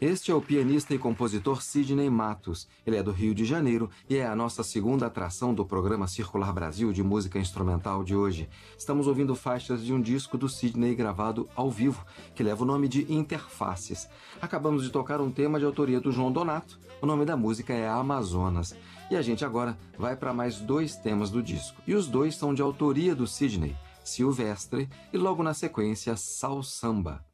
Este é o pianista e compositor Sidney Matos. Ele é do Rio de Janeiro e é a nossa segunda atração do programa Circular Brasil de música instrumental de hoje. Estamos ouvindo faixas de um disco do Sidney gravado ao vivo, que leva o nome de Interfaces. Acabamos de tocar um tema de autoria do João Donato. O nome da música é Amazonas. E a gente agora vai para mais 2 temas do disco. E os 2 são de autoria do Sidney, Silvestre e logo na sequência Sal Samba.